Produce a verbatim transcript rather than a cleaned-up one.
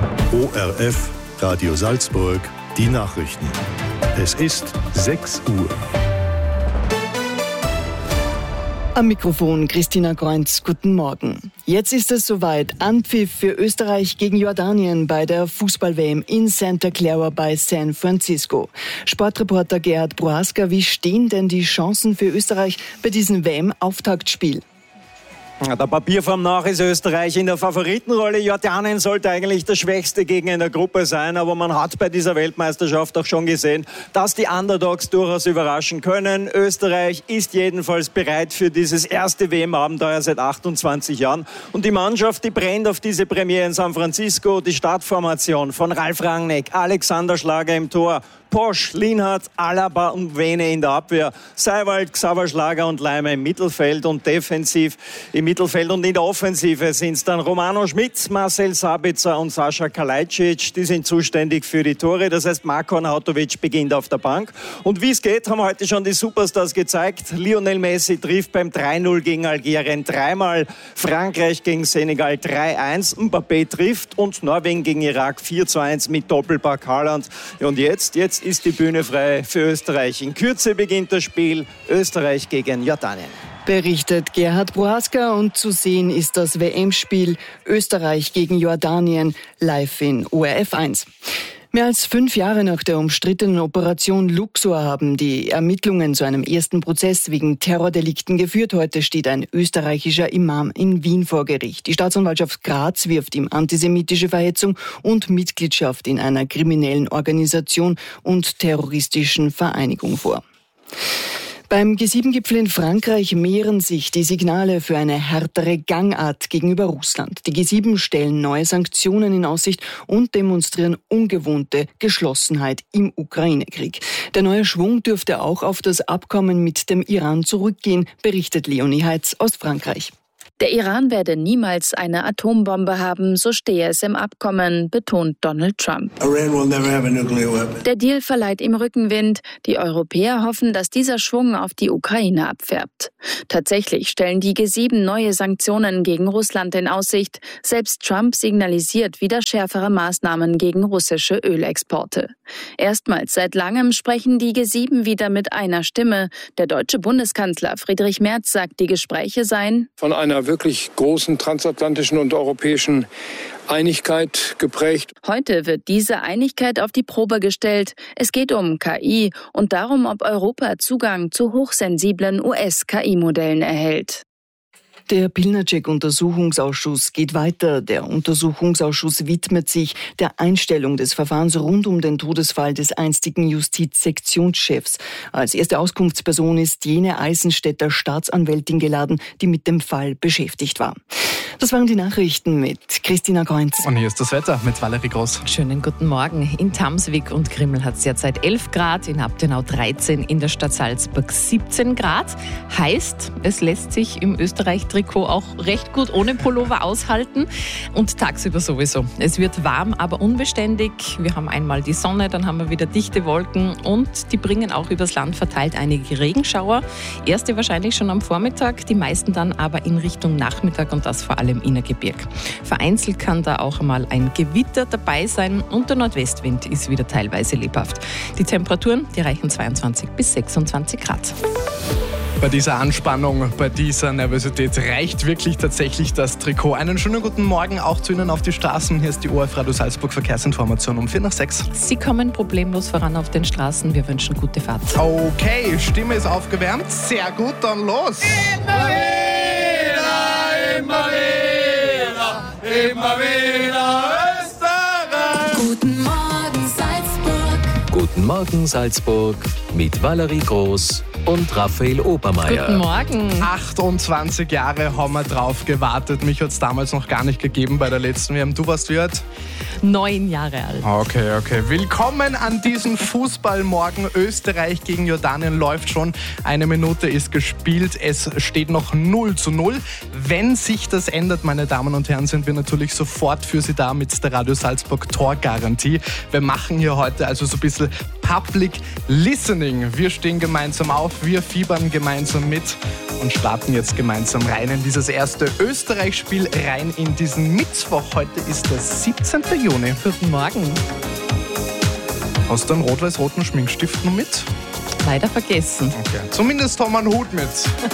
O R F, Radio Salzburg, die Nachrichten. Es ist sechs Uhr. Am Mikrofon Christina Kreunz, guten Morgen. Jetzt ist es soweit. Anpfiff für Österreich gegen Jordanien bei der Fußball-W M in Santa Clara bei San Francisco. Sportreporter Gerhard Prohaska, wie stehen denn die Chancen für Österreich bei diesem W M-Auftaktspiel? Der Papierform nach ist Österreich in der Favoritenrolle. Jordanien sollte eigentlich der schwächste Gegner in der Gruppe sein, aber man hat bei dieser Weltmeisterschaft auch schon gesehen, dass die Underdogs durchaus überraschen können. Österreich ist jedenfalls bereit für dieses erste W M-Abenteuer seit achtundzwanzig Jahren. Und die Mannschaft, die brennt auf diese Premiere in San Francisco. Die Startformation von Ralf Rangnick, Alexander Schlager im Tor, Posch, Lienhardt, Alaba und Vene in der Abwehr, Seiwald, Xaver Schlager und Leimer im Mittelfeld und defensiv im Mittelfeld und in der Offensive sind es dann Romano Schmidt, Marcel Sabitzer und Sascha Kalajdzic, die sind zuständig für die Tore, das heißt Marko Arnautovic beginnt auf der Bank. Und wie es geht, haben heute schon die Superstars gezeigt. Lionel Messi trifft beim drei null gegen Algerien dreimal, Frankreich gegen Senegal drei eins, Mbappé trifft und Norwegen gegen Irak vier zu eins mit Doppelpack Haaland. Und jetzt, jetzt ist die Bühne frei für Österreich. In Kürze beginnt das Spiel Österreich gegen Jordanien. Berichtet Gerhard Prohaska und zu sehen ist das W M-Spiel Österreich gegen Jordanien live in O R F eins. Mehr als fünf Jahre nach der umstrittenen Operation Luxor haben die Ermittlungen zu einem ersten Prozess wegen Terrordelikten geführt. Heute steht ein österreichischer Imam in Wien vor Gericht. Die Staatsanwaltschaft Graz wirft ihm antisemitische Verhetzung und Mitgliedschaft in einer kriminellen Organisation und terroristischen Vereinigung vor. Beim G sieben Gipfel in Frankreich mehren sich die Signale für eine härtere Gangart gegenüber Russland. Die G sieben stellen neue Sanktionen in Aussicht und demonstrieren ungewohnte Geschlossenheit im Ukraine-Krieg. Der neue Schwung dürfte auch auf das Abkommen mit dem Iran zurückgehen, berichtet Leonie Heitz aus Frankreich. Der Iran werde niemals eine Atombombe haben, so stehe es im Abkommen, betont Donald Trump. Der Deal verleiht ihm Rückenwind. Die Europäer hoffen, dass dieser Schwung auf die Ukraine abfärbt. Tatsächlich stellen die G sieben neue Sanktionen gegen Russland in Aussicht. Selbst Trump signalisiert wieder schärfere Maßnahmen gegen russische Ölexporte. Erstmals seit langem sprechen die G sieben wieder mit einer Stimme. Der deutsche Bundeskanzler Friedrich Merz sagt, die Gespräche seien von einer wirklich großen transatlantischen und europäischen Einigkeit geprägt. Heute wird diese Einigkeit auf die Probe gestellt. Es geht um K I und darum, ob Europa Zugang zu hochsensiblen U S-K I-Modellen erhält. Der Pilnacek-Untersuchungsausschuss geht weiter. Der Untersuchungsausschuss widmet sich der Einstellung des Verfahrens rund um den Todesfall des einstigen Justizsektionschefs. Als erste Auskunftsperson ist jene Eisenstädter Staatsanwältin geladen, die mit dem Fall beschäftigt war. Das waren die Nachrichten mit Christina Kreunz. Und hier ist das Wetter mit Valerie Groß. Schönen guten Morgen. In Tamswig und Grimmel hat es derzeit elf Grad, in Abtenau dreizehn, in der Stadt Salzburg siebzehn Grad. Heißt, es lässt sich im Österreich-Trikot auch recht gut ohne Pullover aushalten und tagsüber sowieso. Es wird warm, aber unbeständig. Wir haben einmal die Sonne, dann haben wir wieder dichte Wolken und die bringen auch übers Land verteilt einige Regenschauer. Erste wahrscheinlich schon am Vormittag, die meisten dann aber in Richtung Nachmittag und das vor allem im Innergebirg. Vereinzelt kann da auch einmal ein Gewitter dabei sein und der Nordwestwind ist wieder teilweise lebhaft. Die Temperaturen, die reichen zweiundzwanzig bis sechsundzwanzig Grad. Bei dieser Anspannung, bei dieser Nervosität reicht wirklich tatsächlich das Trikot. Einen schönen guten Morgen auch zu Ihnen auf die Straßen. Hier ist die O R F Radio Salzburg Verkehrsinformation um vier nach sechs. Sie kommen problemlos voran auf den Straßen. Wir wünschen gute Fahrt. Okay, Stimme ist aufgewärmt. Sehr gut, dann los. Immer wieder, immer wieder, immer wieder Österreich. Guten Morgen Salzburg. Guten Morgen Salzburg mit Valerie Groß und Raphael Obermeier. Guten Morgen. achtundzwanzig Jahre haben wir drauf gewartet. Mich hat es damals noch gar nicht gegeben bei der letzten W M. Du warst wie alt? Neun Jahre alt. Okay, okay. Willkommen an diesem Fußballmorgen. Österreich gegen Jordanien läuft schon. Eine Minute ist gespielt. Es steht noch null zu null. Wenn sich das ändert, meine Damen und Herren, sind wir natürlich sofort für Sie da mit der Radio Salzburg Torgarantie. Wir machen hier heute also so ein bisschen Public Listening. Wir stehen gemeinsam auf, wir fiebern gemeinsam mit und starten jetzt gemeinsam rein in dieses erste Österreich-Spiel, rein in diesen Mittwoch. Heute ist der siebzehnten Juni. Guten Morgen. Hast du einen rot-weiß-roten Schminkstift noch mit? Leider vergessen. Okay. Zumindest haben wir einen Hut mit.